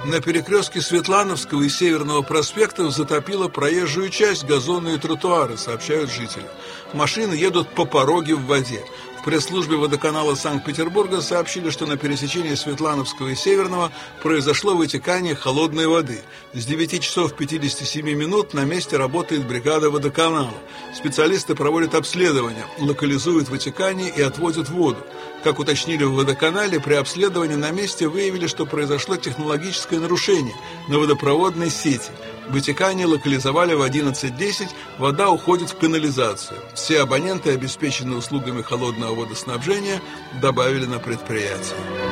На перекрестке Светлановского и Северного проспектов затопило проезжую часть, газоны и тротуары, сообщают жители. Машины едут по пороге в воде. В пресс-службе водоканала Санкт-Петербурга сообщили, что на пересечении Светлановского и Северного произошло вытекание холодной воды. С 9 часов 57 минут на месте работает бригада водоканала. Специалисты проводят обследование, локализуют вытекание и отводят воду. Как уточнили в водоканале, при обследовании на месте выявили, что произошло технологическое нарушение на водопроводной сети. Вытекание локализовали в 11:10, вода уходит в канализацию. Все абоненты, обеспеченные услугами холодного водоснабжения, добавили на предприятие.